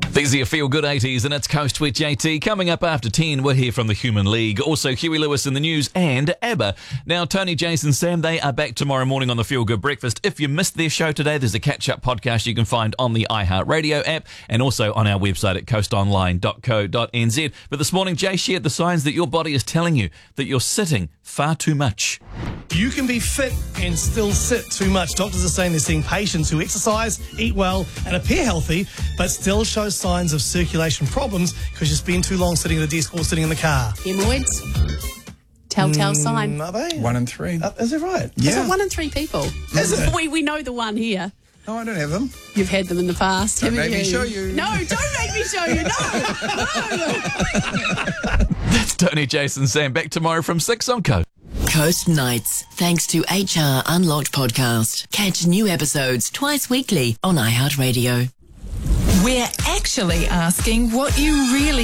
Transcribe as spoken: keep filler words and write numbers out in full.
These are your Feel Good eighties and it's Coast with J T. Coming up after ten, we'll hear from the Human League. Also, Huey Lewis in the news and ABBA. Now, Tony, Jason, Sam, they are back tomorrow morning on the Feel Good Breakfast. If you missed their show today, there's a catch-up podcast you can find on the iHeartRadio app and also on our website at coast online dot co dot n z. But this morning, Jay shared the signs that your body is telling you that you're sitting far too much. You can be fit and still sit too much. Doctors are saying they're seeing patients who exercise, eat well, and appear healthy, but still show signs of circulation problems because you spend too long sitting at a desk or sitting in the car. Hemorrhoids. Telltale Mm, sign. Are they? One in three. Uh, is it right? Yeah. Is it one in three people? Is it? We, we know the one here. No, I don't have them. You've had them in the past, Don't haven't make me you? show you. No, don't make me show you. No. No. That's Tony, Jason, Sam. Back tomorrow from six on Coast. Coast Nights, thanks to H R Unlocked podcast. Catch new episodes twice weekly on iHeartRadio. We're actually asking what you really